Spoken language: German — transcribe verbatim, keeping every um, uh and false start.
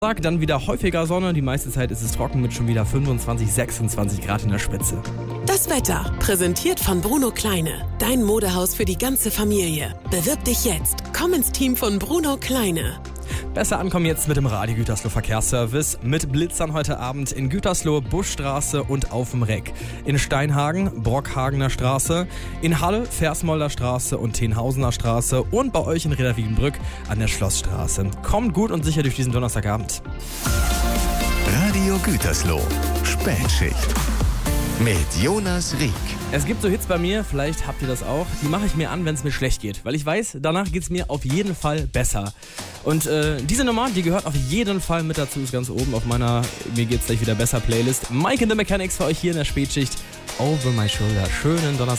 Dann wieder häufiger Sonne, die meiste Zeit ist es trocken mit schon wieder fünfundzwanzig, sechsundzwanzig Grad in der Spitze. Das Wetter, präsentiert von Bruno Kleine. Dein Modehaus für die ganze Familie. Bewirb dich jetzt. Komm ins Team von Bruno Kleine. Besser ankommen jetzt mit dem Radio Gütersloh Verkehrsservice. Mit Blitzern heute Abend in Gütersloh, Buschstraße und auf dem Reck. In Steinhagen, Brockhagener Straße. In Halle, Versmolder Straße und Tenhausener Straße. Und bei euch in Reda-Wiedenbrück an der Schlossstraße. Kommt gut und sicher durch diesen Donnerstagabend. Radio Gütersloh. Spätschicht. Mit Jonas Rieck. Es gibt so Hits bei mir, vielleicht habt ihr das auch, die mache ich mir an, wenn es mir schlecht geht. Weil ich weiß, danach geht es mir auf jeden Fall besser. Und äh, diese Nummer, die gehört auf jeden Fall mit dazu, ist ganz oben auf meiner Mir geht's gleich wieder besser Playlist. Mike and the Mechanics für euch hier in der Spätschicht. Over my shoulder. Schönen Donnerstag.